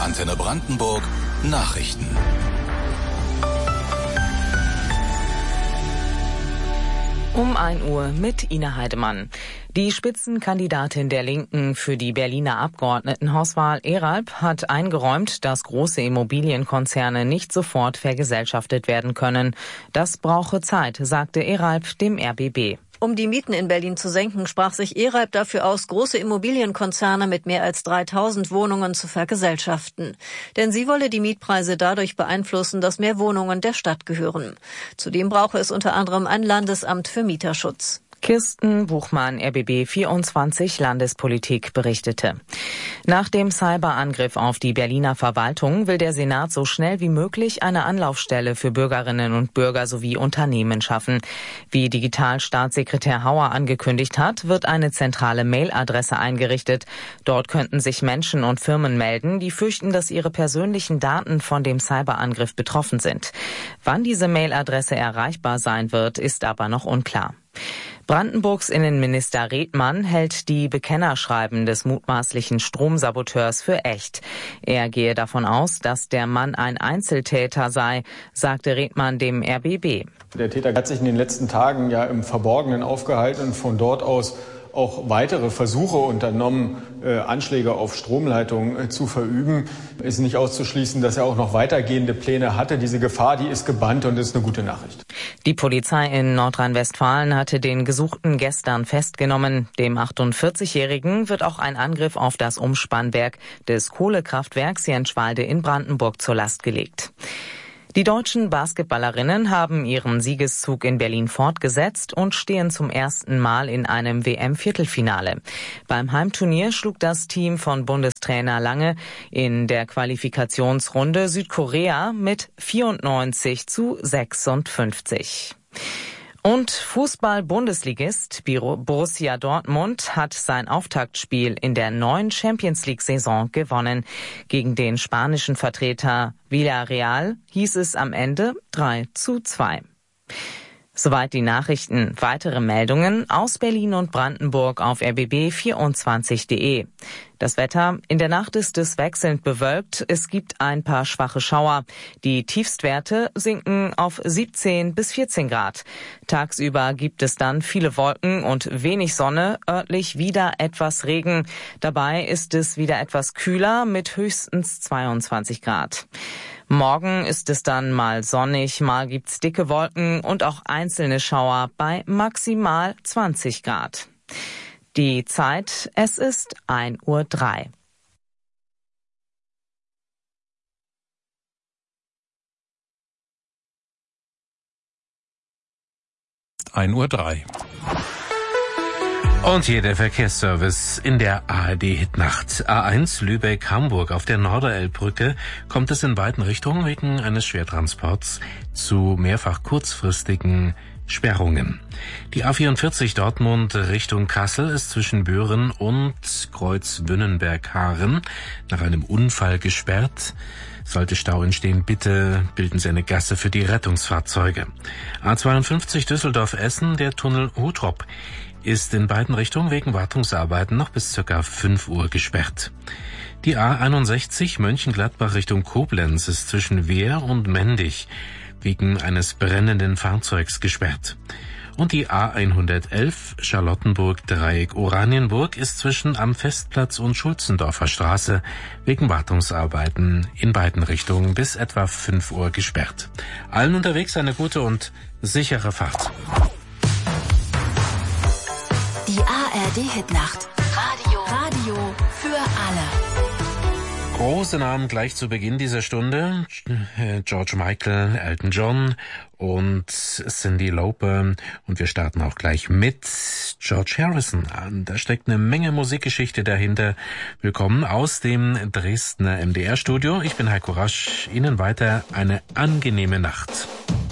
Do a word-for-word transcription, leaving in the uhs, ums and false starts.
Antenne Brandenburg Nachrichten. Um ein Uhr mit Ina Heidemann. Die Spitzenkandidatin der Linken für die Berliner Abgeordnetenhauswahl Eralp hat eingeräumt, dass große Immobilienkonzerne nicht sofort vergesellschaftet werden können. Das brauche Zeit, sagte Eralp dem R B B. Um die Mieten in Berlin zu senken, sprach sich Eralp dafür aus, große Immobilienkonzerne mit mehr als dreitausend Wohnungen zu vergesellschaften. Denn sie wolle die Mietpreise dadurch beeinflussen, dass mehr Wohnungen der Stadt gehören. Zudem brauche es unter anderem ein Landesamt für Mieterschutz. Kirsten Buchmann, R B B vierundzwanzig Landespolitik, berichtete. Nach dem Cyberangriff auf die Berliner Verwaltung will der Senat so schnell wie möglich eine Anlaufstelle für Bürgerinnen und Bürger sowie Unternehmen schaffen. Wie Digitalstaatssekretär Hauer angekündigt hat, wird eine zentrale Mailadresse eingerichtet. Dort könnten sich Menschen und Firmen melden, die fürchten, dass ihre persönlichen Daten von dem Cyberangriff betroffen sind. Wann diese Mailadresse erreichbar sein wird, ist aber noch unklar. Brandenburgs Innenminister Redmann hält die Bekennerschreiben des mutmaßlichen Stromsaboteurs für echt. Er gehe davon aus, dass der Mann ein Einzeltäter sei, sagte Redmann dem R B B. Der Täter hat sich in den letzten Tagen ja im Verborgenen aufgehalten und von dort aus auch weitere Versuche unternommen, äh, Anschläge auf Stromleitungen äh, zu verüben. Ist nicht auszuschließen, dass er auch noch weitergehende Pläne hatte. Diese Gefahr, die ist gebannt und ist eine gute Nachricht. Die Polizei in Nordrhein-Westfalen hatte den Gesuchten gestern festgenommen. Dem achtundvierzigjährigen wird auch ein Angriff auf das Umspannwerk des Kohlekraftwerks Jenschwalde in Brandenburg zur Last gelegt. Die deutschen Basketballerinnen haben ihren Siegeszug in Berlin fortgesetzt und stehen zum ersten Mal in einem W M-Viertelfinale. Beim Heimturnier schlug das Team von Bundestrainer Lange in der Qualifikationsrunde Südkorea mit vierundneunzig zu sechsundfünfzig. Und Fußball-Bundesligist Borussia Dortmund hat sein Auftaktspiel in der neuen Champions-League-Saison gewonnen. Gegen den spanischen Vertreter Villarreal hieß es am Ende drei zu zwei. Soweit die Nachrichten. Weitere Meldungen aus Berlin und Brandenburg auf r b b vierundzwanzig punkt de. Das Wetter: In der Nacht ist es wechselnd bewölkt. Es gibt ein paar schwache Schauer. Die Tiefstwerte sinken auf siebzehn bis vierzehn Grad. Tagsüber gibt es dann viele Wolken und wenig Sonne, örtlich wieder etwas Regen. Dabei ist es wieder etwas kühler mit höchstens zweiundzwanzig Grad. Morgen ist es dann mal sonnig, mal gibt's dicke Wolken und auch einzelne Schauer bei maximal zwanzig Grad. Die Zeit, es ist ein Uhr drei. ein Uhr drei. Und hier der Verkehrsservice in der A R D-Hitnacht. A eins Lübeck-Hamburg. Auf der Norderelbbrücke kommt es in beiden Richtungen wegen eines Schwertransports zu mehrfach kurzfristigen Sperrungen. Die A vierundvierzig Dortmund Richtung Kassel ist zwischen Büren und Kreuz-Wünnenberg-Haaren nach einem Unfall gesperrt. Sollte Stau entstehen, bitte bilden Sie eine Gasse für die Rettungsfahrzeuge. A zweiundfünfzig Düsseldorf-Essen, der Tunnel Hutrop ist in beiden Richtungen wegen Wartungsarbeiten noch bis ca. fünf Uhr gesperrt. Die A einundsechzig Mönchengladbach Richtung Koblenz ist zwischen Wehr und Mendig wegen eines brennenden Fahrzeugs gesperrt. Und die A hundertelf Charlottenburg-Dreieck Oranienburg ist zwischen am Festplatz und Schulzendorfer Straße wegen Wartungsarbeiten in beiden Richtungen bis etwa fünf Uhr gesperrt. Allen unterwegs eine gute und sichere Fahrt. Die A R D-Hitnacht. Radio. Radio für alle. Große Namen gleich zu Beginn dieser Stunde. George Michael, Elton John und Cyndi Lauper. Und wir starten auch gleich mit George Harrison an. Da steckt eine Menge Musikgeschichte dahinter. Willkommen aus dem Dresdner M D R-Studio. Ich bin Heiko Rasch. Ihnen weiter eine angenehme Nacht.